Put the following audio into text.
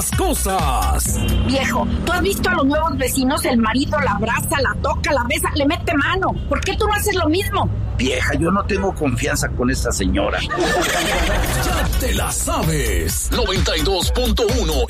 las cosas. Viejo, ¿tú has visto a los nuevos vecinos? El marido la abraza, la toca, la besa, le mete mano. ¿Por qué tú no haces lo mismo? Vieja, yo no tengo confianza con esta señora. Ya te la sabes. 92.1